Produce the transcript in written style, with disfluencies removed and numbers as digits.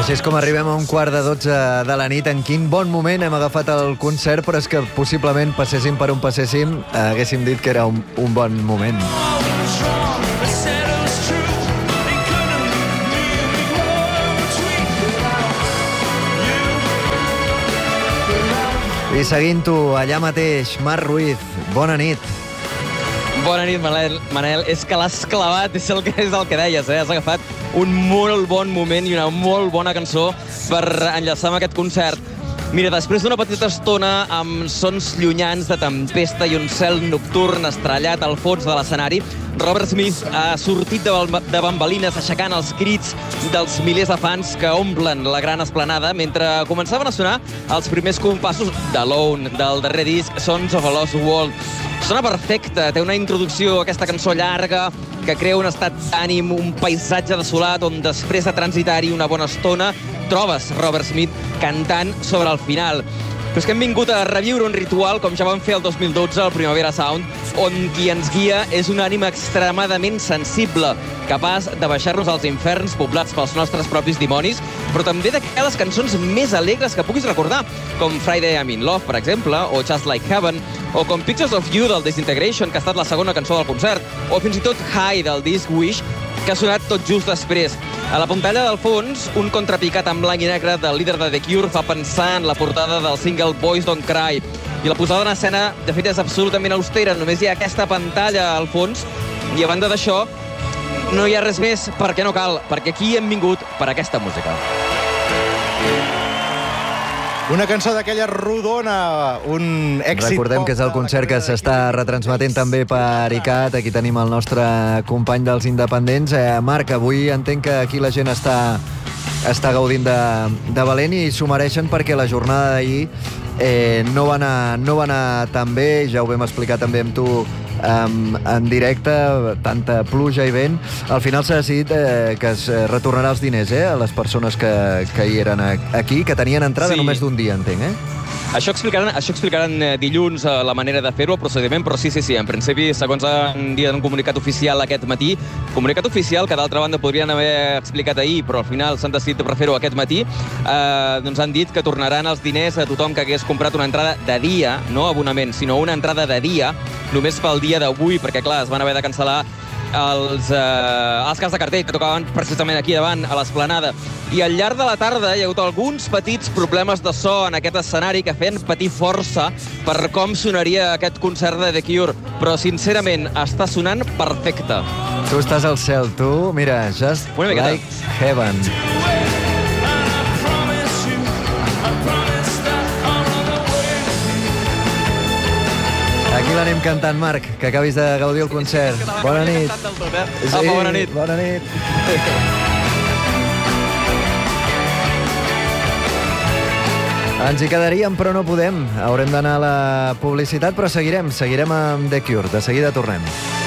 Així és com arribem a 11:45 de la nit. En quin bon moment hem agafat el concert, però és que possiblement passéssim per on passéssim, haguéssim dit que era un bon moment. I seguint-ho, allà mateix, Marc Ruiz, bona nit. Bona nit, Manel. És que l'has clavat, és el que deies, eh? Has agafat un molt bon moment i una molt bona cançó per enllaçar amb aquest concert. Mira, després d'una petita estona amb sons llunyans de tempesta i un cel nocturn estrellat al fons de l'escenari, Robert Smith ha sortit de bambalines aixecant els crits dels milers de fans que omplen la gran esplanada mentre començaven a sonar els primers compassos d'Alone, del darrer disc Sons of a Lost World. Sona perfecte, té una introducció a aquesta cançó llarga que crea un estat d'ànim, un paisatge desolat on després de transitar-hi una bona estona trobes Robert Smith cantant sobre el final. Però és que hem vingut a reviure un ritual com ja vam fer el 2012 al Primavera Sound, on qui ens guia és una ànima extremadament sensible, capaç de baixar-nos als inferns poblats pels nostres propis dimonis, però també d'aquelles cançons més alegres que puguis recordar, com Friday I'm in Love, per exemple, o Just Like Heaven, o com Pictures of You del Disintegration, que ha estat la segona cançó del concert, o fins i tot High del disc Wish, que ha sonat tot just després. A la pantalla del fons, un contrapicat en blanc i negre del líder de The Cure fa pensar en la portada del single Boys Don't Cry. I la posada en escena, de fet, és absolutament austera. Només hi ha aquesta pantalla al fons i a banda d'això no hi ha res més perquè no cal, perquè aquí hem vingut per aquesta música. Una cançó d'aquella rodona, un èxit... Recordem que és el concert que s'està retransmetent també per ICAT. Aquí tenim el nostre company dels independents. Marc, avui entenc que aquí la gent està gaudint de valent i s'ho mereixen perquè la jornada d'ahir no va anar tan bé. Ja ho vam explicar també amb tu en directe, tanta pluja i vent. Al final s'ha decidit que es retornarà els diners a les persones que hi eren aquí, que tenien entrada només d'un dia, entenc, Això explicaran dilluns la manera de fer-ho, el procediment, però sí, en principi, segons han dit en un comunicat oficial aquest matí, comunicat oficial que d'altra banda podrien haver explicat ahir, però al final s'han decidit per fer-ho aquest matí, doncs han dit que tornaran els diners a tothom que hagués comprat una entrada de dia, no abonament, sinó una entrada de dia, només pel dia d'avui, perquè clar, es van haver de cancel·lar els cants de cartell que tocaven precisament aquí davant, a l'esplanada. I al llarg de la tarda hi ha hagut alguns petits problemes de so en aquest escenari que feien patir força per com sonaria aquest concert de The Cure. Però, sincerament, està sonant perfecte. Tu estàs al cel, tu. Mira, Just Like Heaven. Aquí l'anem cantant, Marc, que acabis de gaudir el concert. Bona nit. Sí, bona nit. Bona nit. Ens hi quedaríem, però no podem. Haurem d'anar a la publicitat, però seguirem amb The Cure. De seguida tornem.